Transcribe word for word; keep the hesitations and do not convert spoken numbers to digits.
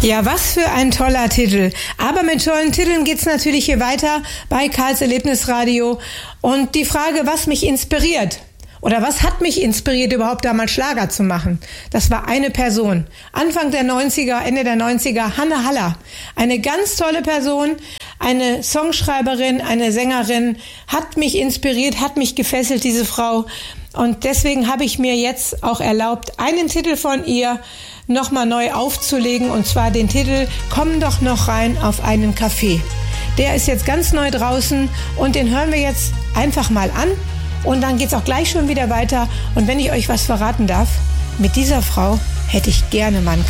Ja, was für ein toller Titel. Aber mit tollen Titeln geht's natürlich hier weiter bei Karls Erlebnisradio. Und die Frage, was mich inspiriert oder was hat mich inspiriert, überhaupt damals Schlager zu machen? Das war eine Person. Anfang der neunziger, Ende der neunziger, Hanne Haller. Eine ganz tolle Person, eine Songschreiberin, eine Sängerin, hat mich inspiriert, hat mich gefesselt, diese Frau. Und deswegen habe ich mir jetzt auch erlaubt, einen Titel von ihr nochmal neu aufzulegen, und zwar den Titel Komm doch noch rein auf einen Kaffee. Der ist jetzt ganz neu draußen und den hören wir jetzt einfach mal an und dann geht's auch gleich schon wieder weiter. Und wenn ich euch was verraten darf, mit dieser Frau hätte ich gerne mal einen